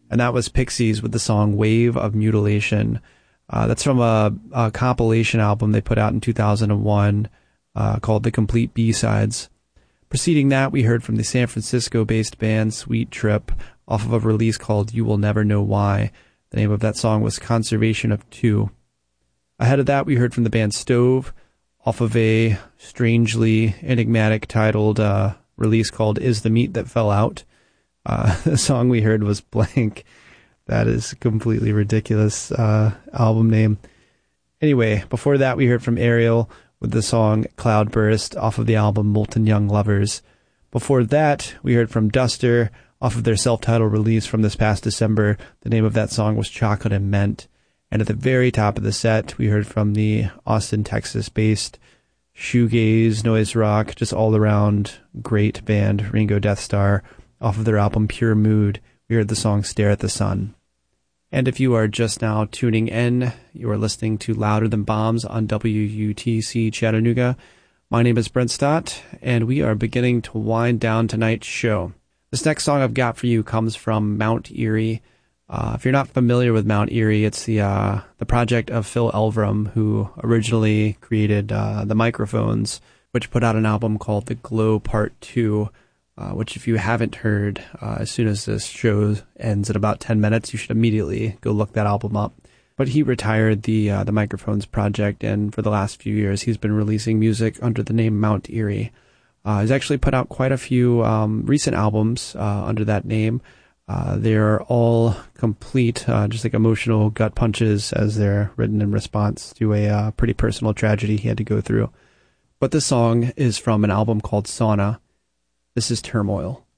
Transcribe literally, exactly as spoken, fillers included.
and that was Pixies with the song Wave of Mutilation. Uh, that's from a, a compilation album they put out in two thousand one uh, called The Complete B-Sides. Preceding that, we heard from the San Francisco-based band Sweet Trip off of a release called You Will Never Know Why. The name of that song was Conservation of Two. Ahead of that, we heard from the band Stove off of a strangely enigmatic titled uh, release called Is the Meat That Fell Out. Uh, the song we heard was Blank. That is a completely ridiculous uh, album name. Anyway, before that, we heard from Ariel with the song Cloudburst off of the album Molten Young Lovers. Before that, we heard from Duster off of their self-titled release from this past December. The name of that song was Chocolate and Mint. And at the very top of the set, we heard from the Austin, Texas-based shoegaze, noise rock, just all-around great band, Ringo Death Star, off of their album Pure Mood. We heard the song Stare at the Sun. And if you are just now tuning in, you are listening to Louder Than Bombs on W U T C Chattanooga. My name is Brent Stott, and we are beginning to wind down tonight's show. This next song I've got for you comes from Mount Eerie. Uh, if you're not familiar with Mount Eerie, it's the uh, the project of Phil Elverum, who originally created uh, the Microphones, which put out an album called The Glow Part two, uh, which if you haven't heard, uh, as soon as this show ends in about ten minutes, you should immediately go look that album up. But he retired the uh, the Microphones project, and for the last few years, he's been releasing music under the name Mount Eerie. Uh, he's actually put out quite a few um, recent albums uh, under that name. Uh, they're all complete, uh, just like emotional gut punches as they're written in response to a uh, pretty personal tragedy he had to go through. But this song is from an album called Sauna. This is Turmoil.